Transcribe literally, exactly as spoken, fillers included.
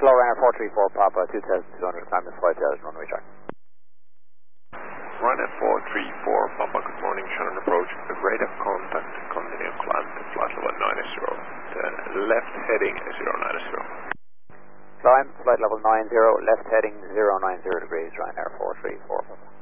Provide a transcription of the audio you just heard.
slow Ryanair four three four Papa, two thousand two hundred, climb the flight Delta, runway track. Ryanair four three four Papa, good morning, Shannon approach, radar contact, continue climb to flight level nine zero, the left heading zero nine zero. Climb, flight level nine zero, left heading zero nine zero degrees, Ryanair four three four Papa.